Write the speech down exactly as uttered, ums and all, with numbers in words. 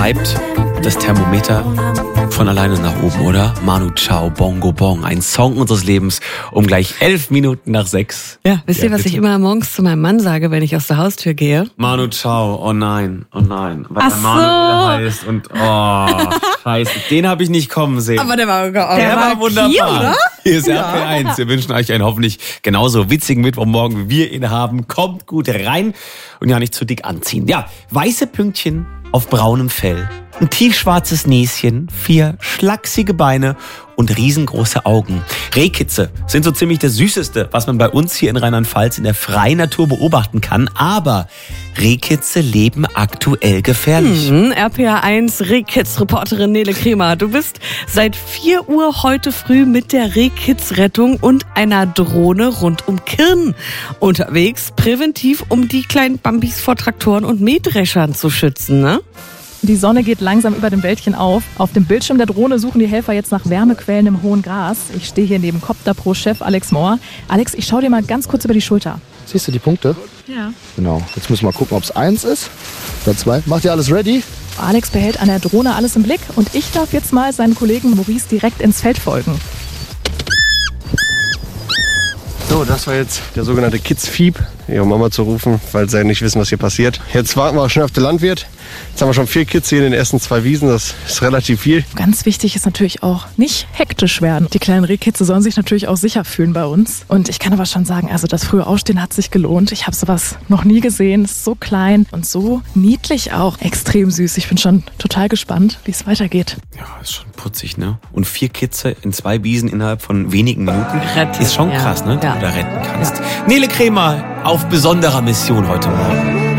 treibt das Thermometer von alleine nach oben, oder? Manu Chao, Bongo Bong, ein Song unseres Lebens um gleich elf Minuten nach sechs. Ja, wisst ihr, Ja, was bitte. ich immer morgens zu meinem Mann sage, wenn ich aus der Haustür gehe? Manu Chao, oh nein, oh nein. Weil Ach der so. Manuel heißt und oh, scheiße, den habe ich nicht kommen sehen. Aber der war, der, der war wunderbar. Hier, oder? Hier ist R P eins. Wir wünschen euch einen hoffentlich genauso witzigen Mittwochmorgen, wie wir ihn haben. Kommt gut rein und ja nicht zu dick anziehen. Ja, weiße Pünktchen auf braunem Fell, ein tiefschwarzes Näschen, vier schlachsige Beine und riesengroße Augen. Rehkitze sind so ziemlich das Süßeste, was man bei uns hier in Rheinland-Pfalz in der freien Natur beobachten kann. Aber Rehkitze leben aktuell gefährlich. Mhm, R P A eins Rehkitz-Reporterin Nele Kremer. Du bist seit vier Uhr heute früh mit der Rehkitz-Rettung und einer Drohne rund um Kirn unterwegs, präventiv, um die kleinen Bambis vor Traktoren und Mähdreschern zu schützen, ne? Die Sonne geht langsam über dem Wäldchen auf. Auf dem Bildschirm der Drohne suchen die Helfer jetzt nach Wärmequellen im hohen Gras. Ich stehe hier neben Copter-Pro-Chef Alex Mohr. Alex, ich schau dir mal ganz kurz über die Schulter. Siehst du die Punkte? Ja. Genau. Jetzt müssen wir mal gucken, ob es eins ist oder zwei. Macht ihr alles ready? Alex behält an der Drohne alles im Blick und ich darf jetzt mal seinen Kollegen Maurice direkt ins Feld folgen. So, das war jetzt der sogenannte Kids-Fieb, ihre Mama zu rufen, weil sie ja nicht wissen, was hier passiert. Jetzt warten wir auch schnell auf den Landwirt. Jetzt haben wir schon vier Kids hier in den ersten zwei Wiesen, das ist relativ viel. Ganz wichtig ist natürlich auch, nicht hektisch werden. Die kleinen Rehkitze sollen sich natürlich auch sicher fühlen bei uns. Und ich kann aber schon sagen, also das frühe Aufstehen hat sich gelohnt. Ich habe sowas noch nie gesehen. Ist so klein und so niedlich auch. Extrem süß. Ich bin schon total gespannt, wie es weitergeht. Ja, ist schon putzig, ne? Und vier Kitze in zwei Wiesen innerhalb von wenigen Minuten Retten, ist schon ja. krass, ne? Ja. Du da retten kannst. Nele Kremer auf besonderer Mission heute Morgen.